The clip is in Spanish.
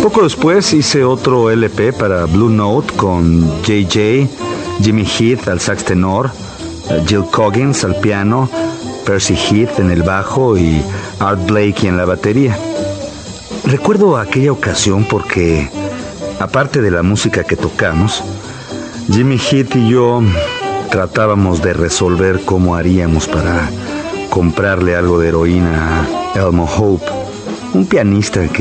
Poco después hice otro LP para Blue Note con JJ, Jimmy Heath al sax tenor, Jill Coggins al piano, Percy Heath en el bajo y Art Blakey en la batería. Recuerdo aquella ocasión porque, aparte de la música que tocamos, Jimmy Heath y yo tratábamos de resolver cómo haríamos para comprarle algo de heroína a Elmo Hope, un pianista que